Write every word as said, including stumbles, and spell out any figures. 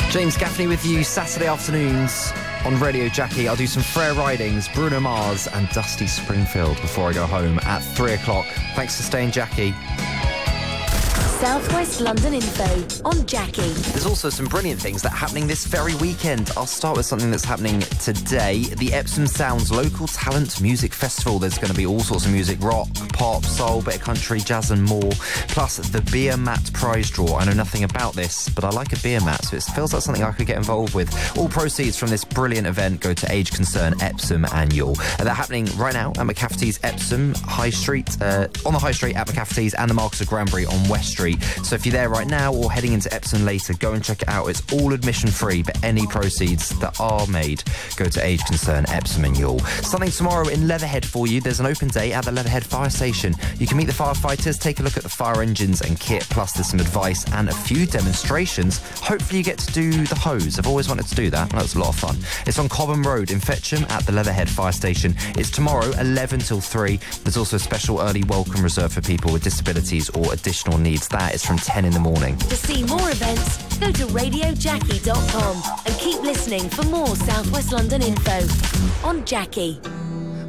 James Gaffney with you Saturday afternoons on Radio Jackie. I'll do some Freya Ridings, Bruno Mars and Dusty Springfield before I go home at three o'clock. Thanks for staying, Jackie. South West London info on Jackie. There's also some brilliant things that are happening this very weekend. I'll start with something that's happening today. The Epsom Sounds Local Talent Music Festival. There's going to be all sorts of music, rock, pop, soul, bit of country, jazz and more. Plus the beer mat prize draw. I know nothing about this, but I like a beer mat, so it feels like something I could get involved with. All proceeds from this brilliant event go to Age Concern Epsom Annual. And they're happening right now at McCafferty's Epsom High Street, uh, on the High Street at McCafferty's and the Marquis of Granbury on West Street. So if you're there right now or heading into Epsom later, go and check it out. It's all admission free, but any proceeds that are made go to Age Concern Epsom and Ewell. Something tomorrow in Leatherhead for you. There's an open day at the Leatherhead Fire Station. You can meet the firefighters, take a look at the fire engines and kit, plus there's some advice and a few demonstrations. Hopefully you get to do the hose. I've always wanted to do that. That's a lot of fun. It's on Cobham Road in Fetcham at the Leatherhead Fire Station. It's tomorrow, eleven till three. There's also a special early welcome reserved for people with disabilities or additional needs. That is from ten in the morning. To see more events, go to radio jackie dot com and keep listening for more South West London info on Jackie.